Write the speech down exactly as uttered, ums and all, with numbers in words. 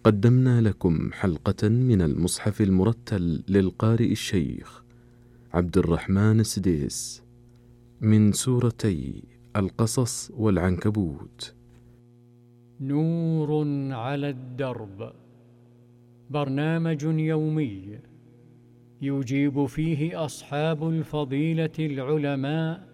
قدمنا لكم حلقة من المصحف المرتل للقارئ الشيخ عبد الرحمن السديس من سورتي القصص والعنكبوت. نور على الدرب، برنامج يومي يجيب فيه أصحاب الفضيلة العلماء